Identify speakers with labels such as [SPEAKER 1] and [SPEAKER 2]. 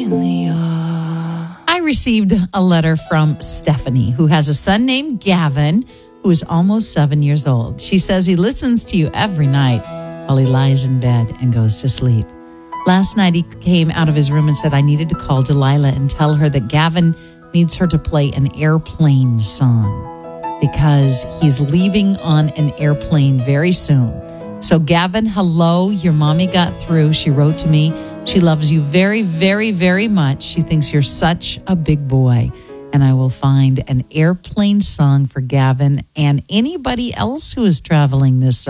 [SPEAKER 1] Amelia.
[SPEAKER 2] I received a letter from Stephanie, who has a son named Gavin, who is almost 7 years old. She says he listens to you every night while he lies in bed and goes to sleep. Last night, he came out of his room and said, I needed to call Delilah and tell her that Gavin needs her to play an airplane song because he's leaving on an airplane very soon. So Gavin, hello, your mommy got through. She wrote to me. She loves you very, very, very much. She thinks you're such a big boy. And I will find an airplane song for Gavin and anybody else who is traveling this